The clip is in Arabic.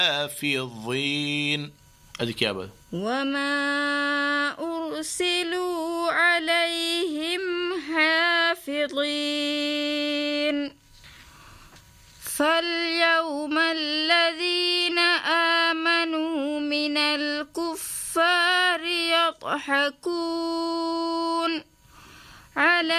حافظين. أديك يا أبا. وما أرسلوا عليهم حافظين. فاليوم الذين آمنوا من الكفار يضحكون على